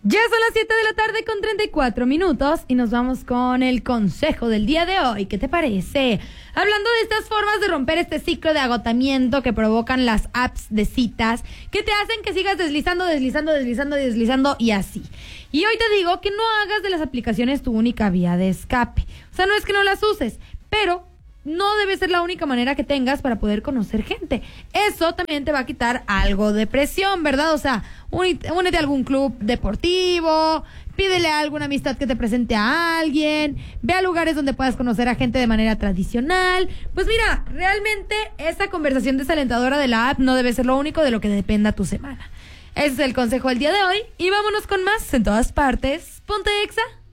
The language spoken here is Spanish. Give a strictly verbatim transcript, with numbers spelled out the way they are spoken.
Ya son las siete de la tarde con treinta y cuatro minutos y nos vamos con el consejo del día de hoy. ¿Qué te parece? Hablando de estas formas de romper este ciclo de agotamiento que provocan las apps de citas, que te hacen que sigas deslizando, deslizando, deslizando, deslizando y así. Y hoy te digo que no hagas de las aplicaciones tu única vía de escape. O sea, no es que no las uses, pero no debe ser la única manera que tengas para poder conocer gente. Eso también te va a quitar algo de presión, ¿verdad? O sea, únete, únete a algún club deportivo, pídele a alguna amistad que te presente a alguien, ve a lugares donde puedas conocer a gente de manera tradicional. Pues mira, realmente esa conversación desalentadora de la app no debe ser lo único de lo que dependa tu semana. Ese es el consejo del día de hoy y vámonos con más en todas partes. Ponte Exa.